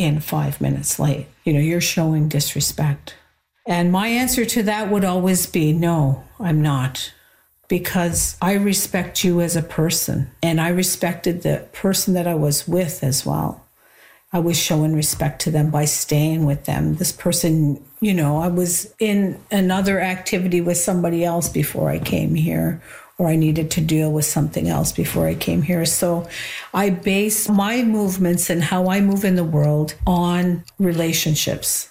in 5 minutes late. You're showing disrespect. And my answer to that would always be, no, I'm not. Because I respect you as a person, and I respected the person that I was with as well. I was showing respect to them by staying with them. This person, I was in another activity with somebody else before I came here, or I needed to deal with something else before I came here. So I base my movements and how I move in the world on relationships.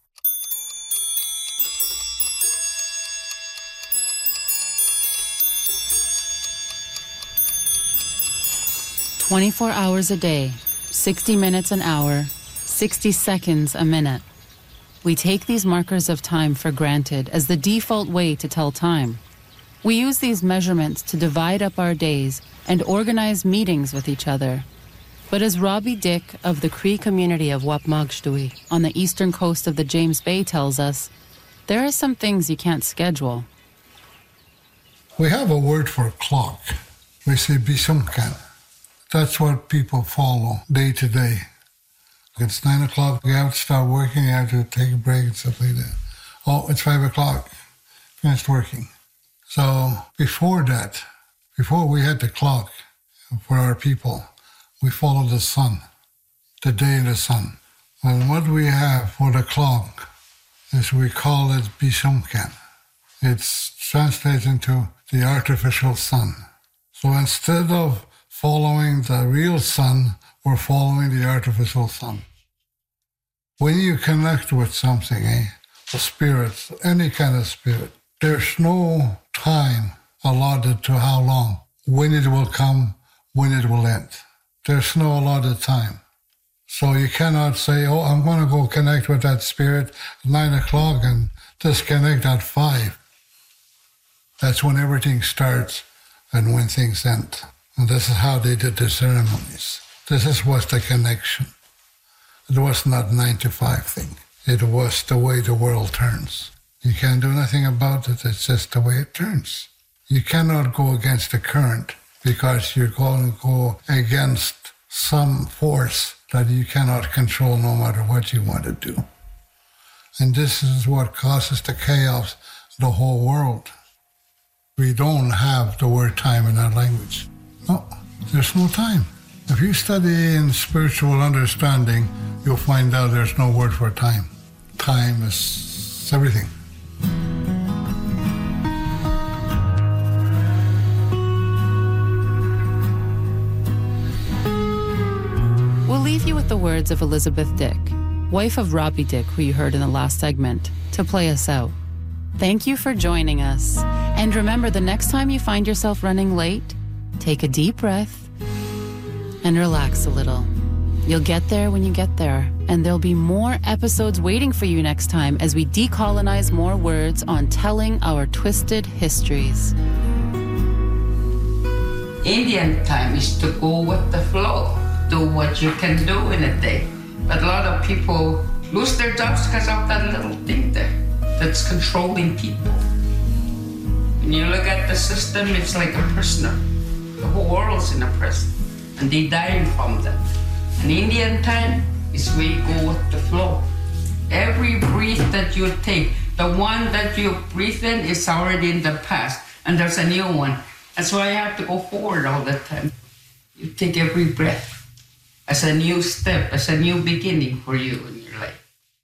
"24 hours a day, 60 minutes an hour, 60 seconds a minute. We take these markers of time for granted as the default way to tell time. We use these measurements to divide up our days and organize meetings with each other. But as Robbie Dick of the Cree community of Wapmagshtui on the eastern coast of the James Bay tells us, there are some things you can't schedule. We have a word for clock. We say bisumkan. That's what people follow day to day. It's 9 o'clock, you have to start working, you have to take a break and stuff like that. Oh, it's 5 o'clock, finished working. So before that, before we had the clock for our people, we followed the sun, the day and the sun. And what we have for the clock is we call it bisumkan. It's translated into the artificial sun. So instead of following the real sun, we're following the artificial sun. When you connect with something, the spirit, any kind of spirit, there's no time allotted to how long, when it will come, when it will end. There's no allotted time. So you cannot say, oh, I'm going to go connect with that spirit at 9 o'clock and disconnect at 5. That's when everything starts and when things end. And this is how they did the ceremonies. This was the connection. It was not 9 to 5 thing. It was the way the world turns. You can't do nothing about it. It's just the way it turns. You cannot go against the current because you're going to go against some force that you cannot control no matter what you want to do. And this is what causes the chaos of the whole world. We don't have the word time in our language. No, there's no time. If you study in spiritual understanding, you'll find out there's no word for time. Time is everything. We'll leave you with the words of Elizabeth Dick, wife of Robbie Dick, who you heard in the last segment, to play us out. Thank you for joining us. And remember, the next time you find yourself running late, take a deep breath and relax a little. You'll get there when you get there, and there'll be more episodes waiting for you next time as we decolonize more words on telling our twisted histories. Indian time is to go with the flow, do what you can do in a day. But a lot of people lose their jobs because of that little thing there that's controlling people. When you look at the system, it's like a prisoner. The whole world's in a prison, and they're dying from that. And Indian time is where you go with the flow. Every breath that you take, the one that you breathe in is already in the past, and there's a new one. That's why you have to go forward all the time. You take every breath as a new step, as a new beginning for you in your life.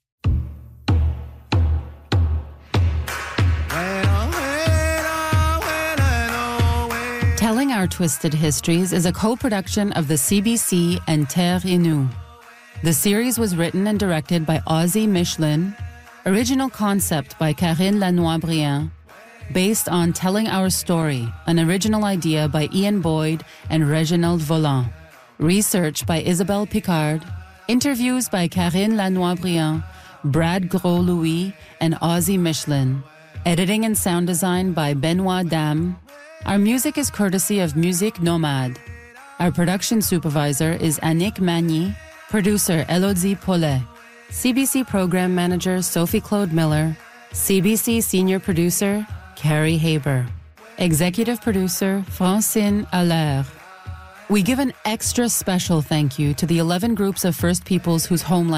Telling Our Twisted Histories is a co-production of the CBC and Terre Innu. The series was written and directed by Ozzy Michelin, original concept by Karine Lanois-Briand, based on Telling Our Story, an original idea by Ian Boyd and Reginald Volant. Research by Isabelle Picard. Interviews by Karine Lanois-Briand, Brad Gros-Louis, and Ozzy Michelin. Editing and sound design by Benoit Dam. Our music is courtesy of Musique Nomade. Our production supervisor is Annick Magny, producer Elodie Paulet, CBC program manager Sophie Claude Miller, CBC senior producer Carrie Haber, executive producer Francine Allaire. We give an extra special thank you to the 11 groups of First Peoples whose homeland